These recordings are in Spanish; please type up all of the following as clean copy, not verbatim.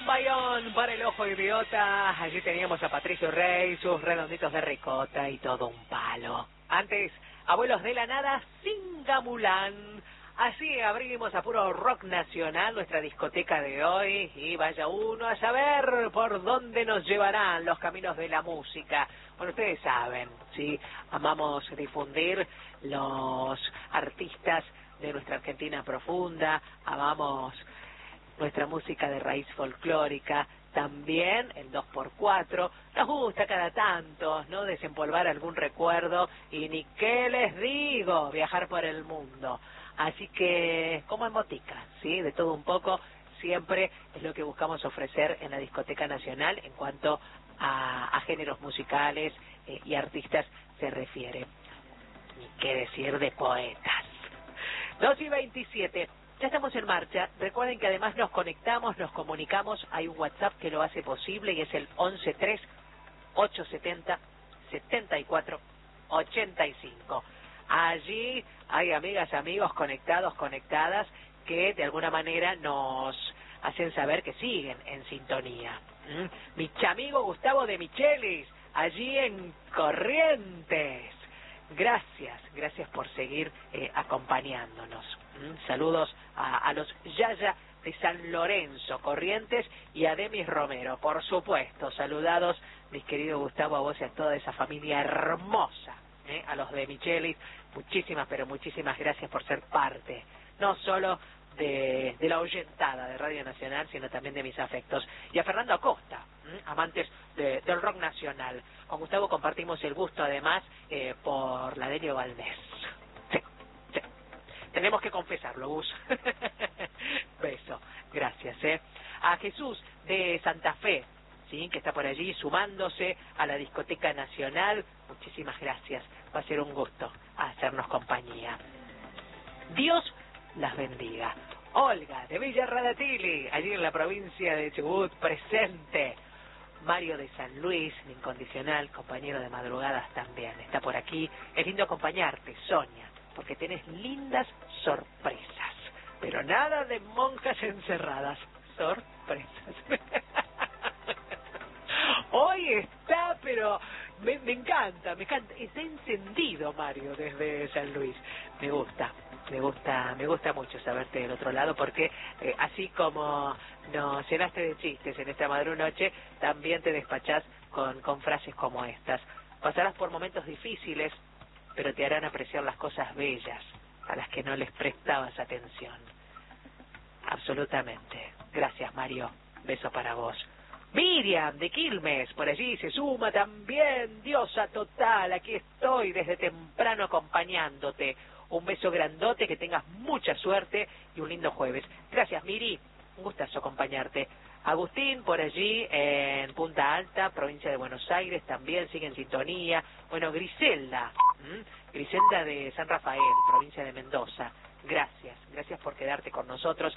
Bayón para el ojo idiota. Allí teníamos a Patricio Rey, sus redonditos de ricota y todo un palo. Antes, Abuelos de la Nada, Singamulán. Así abrimos a puro rock nacional nuestra discoteca de hoy. Y vaya uno a saber por dónde nos llevarán los caminos de la música. Bueno, ustedes saben, ¿sí? Amamos difundir los artistas de nuestra Argentina profunda. Amamos nuestra música de raíz folclórica, también el 2x4, nos gusta cada tanto, ¿no? Desempolvar algún recuerdo y ni qué les digo, viajar por el mundo. Así que, como en botica, ¿sí? De todo un poco, siempre es lo que buscamos ofrecer en la Discoteca Nacional en cuanto a géneros musicales y artistas se refiere. Ni qué decir de poetas. 2:27. Ya estamos en marcha. Recuerden que además nos conectamos, nos comunicamos. Hay un WhatsApp que lo hace posible y es el 113870-7485. Allí hay amigas, amigos conectados, conectadas que de alguna manera nos hacen saber que siguen en sintonía. Mi chamigo Gustavo de Michelis, allí en Corrientes. Gracias por seguir acompañándonos. Saludos a los Yaya de San Lorenzo, Corrientes, y a Demis Romero, por supuesto. Saludados, mis queridos Gustavo, a vos y a toda esa familia hermosa, a los de Michelis. Muchísimas, pero muchísimas gracias por ser parte, no solo de la oyentada de Radio Nacional, sino también de mis afectos. Y a Fernando Acosta, amantes del rock nacional. Con Gustavo compartimos el gusto, además, por la Delio Valdés. Sí. Tenemos que confesarlo, Gus. Beso. Gracias, A Jesús de Santa Fe, ¿sí? Que está por allí sumándose a la Discoteca Nacional. Muchísimas gracias. Va a ser un gusto hacernos compañía. Dios las bendiga. Olga de Villa Radatili, allí en la provincia de Chubut, presente. Mario de San Luis, mi incondicional compañero de madrugadas también, está por aquí. Es lindo acompañarte, Sonia, porque tenés lindas sorpresas. Pero nada de monjas encerradas, sorpresas. Hoy está, pero me encanta. Está encendido Mario desde San Luis. Me gusta mucho saberte del otro lado, porque así como nos llenaste de chistes en esta madrunoche, también te despachás con frases como estas. Pasarás por momentos difíciles, pero te harán apreciar las cosas bellas a las que no les prestabas atención. Absolutamente. Gracias, Mario. Beso para vos. Miriam de Quilmes, por allí se suma también. Diosa total, aquí estoy desde temprano acompañándote. Un beso grandote, que tengas mucha suerte y un lindo jueves. Gracias, Miri. Un gustazo acompañarte. Agustín, por allí en Punta Alta, provincia de Buenos Aires, también sigue en sintonía. Bueno, Griselda de San Rafael, provincia de Mendoza. Gracias por quedarte con nosotros.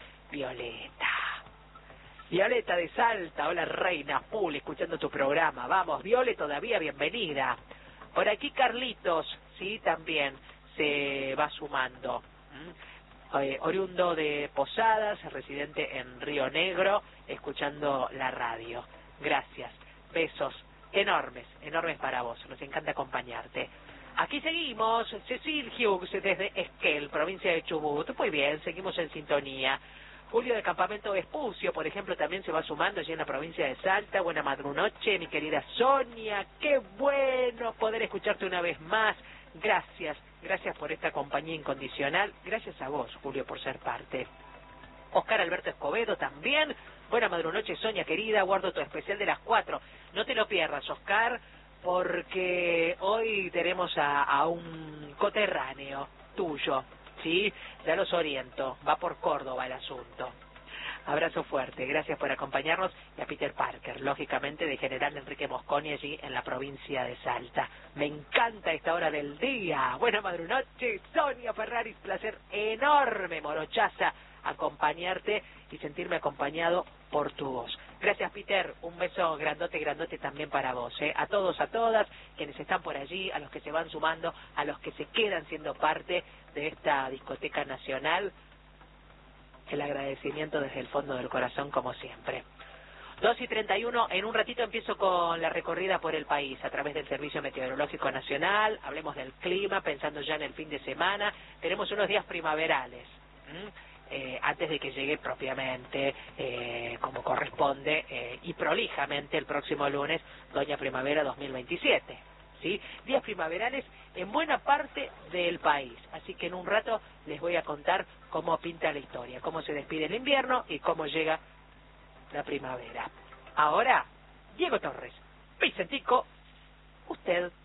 Violeta de Salta, hola reina, full, escuchando tu programa. Vamos, Viole, todavía bienvenida. Por aquí Carlitos, sí, también se va sumando. Oriundo de Posadas, residente en Río Negro, escuchando la radio. Gracias, besos enormes para vos, nos encanta acompañarte. Aquí seguimos, Cecil Hughes desde Esquel, provincia de Chubut. Muy bien, seguimos en sintonía. Julio de Campamento Vespucio, por ejemplo, también se va sumando allí en la provincia de Salta. Buena madrunoche, mi querida Sonia. Qué bueno poder escucharte una vez más. Gracias por esta compañía incondicional. Gracias a vos, Julio, por ser parte. Oscar Alberto Escobedo también. Buena madrunoche, Sonia querida. Guardo tu especial de las 4. No te lo pierdas, Oscar, porque hoy tenemos a un coterráneo tuyo. Sí, ya los oriento, va por Córdoba el asunto. Abrazo fuerte, gracias por acompañarnos, y a Peter Parker, lógicamente de General Enrique Mosconi, allí en la provincia de Salta. Me encanta esta hora del día. Buena madrunoche, Sonia Ferraris, placer enorme, morochaza, acompañarte y sentirme acompañado por tu voz. Gracias, Peter, un beso grandote también para vos, a todos, a todas, quienes están por allí, a los que se van sumando, a los que se quedan siendo parte de esta discoteca nacional. El agradecimiento desde el fondo del corazón, como siempre. 2:31, en un ratito empiezo con la recorrida por el país a través del Servicio Meteorológico Nacional. Hablemos del clima, pensando ya en el fin de semana. Tenemos unos días primaverales, antes de que llegue propiamente, como corresponde, y prolijamente el próximo lunes, Doña Primavera 2027. ¿Sí? Días primaverales en buena parte del país. Así que en un rato les voy a contar cómo pinta la historia, cómo se despide el invierno y cómo llega la primavera. Ahora, Diego Torres, Vicentico, usted.